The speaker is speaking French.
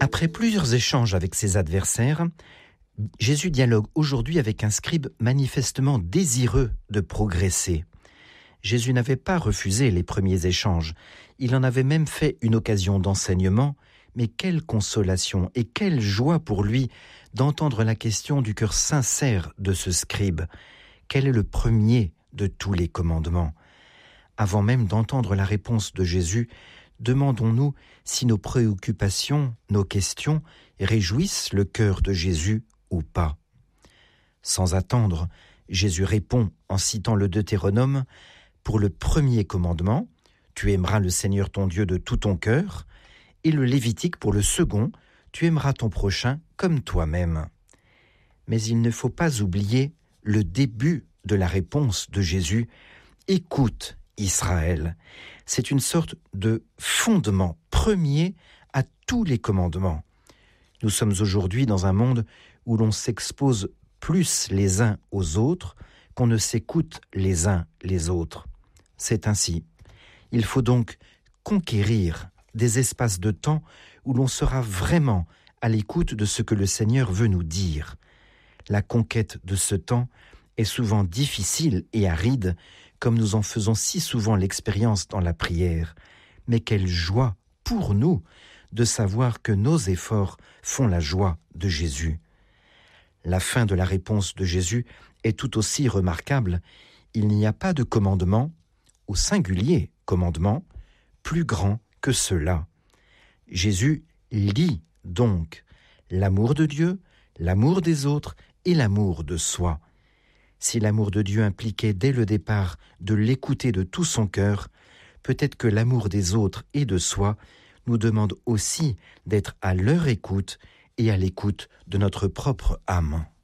Après plusieurs échanges avec ses adversaires, Jésus dialogue aujourd'hui avec un scribe manifestement désireux de progresser. Jésus n'avait pas refusé les premiers échanges, il en avait même fait une occasion d'enseignement, mais quelle consolation et quelle joie pour lui d'entendre la question du cœur sincère de ce scribe. Quel est le premier de tous les commandements ? Avant même d'entendre la réponse de Jésus, demandons-nous si nos préoccupations, nos questions réjouissent le cœur de Jésus ou pas. Sans attendre, Jésus répond en citant le Deutéronome pour le premier commandement, tu aimeras le Seigneur ton Dieu de tout ton cœur, et le Lévitique pour le second, tu aimeras ton prochain comme toi-même. Mais il ne faut pas oublier le début de la réponse de Jésus, écoute Israël. C'est une sorte de fondement premier à tous les commandements. Nous sommes aujourd'hui dans un monde où l'on s'expose plus les uns aux autres qu'on ne s'écoute les uns les autres. C'est ainsi. Il faut donc conquérir des espaces de temps où l'on sera vraiment à l'écoute de ce que le Seigneur veut nous dire. La conquête de ce temps est souvent difficile et aride, comme nous en faisons si souvent l'expérience dans la prière. Mais quelle joie pour nous de savoir que nos efforts font la joie de Jésus. La fin de la réponse de Jésus est tout aussi remarquable. Il n'y a pas de commandement, au singulier commandement, plus grand que cela. Jésus lie donc l'amour de Dieu, l'amour des autres et l'amour de soi. Si l'amour de Dieu impliquait dès le départ de l'écouter de tout son cœur, peut-être que l'amour des autres et de soi nous demande aussi d'être à leur écoute et à l'écoute de notre propre âme.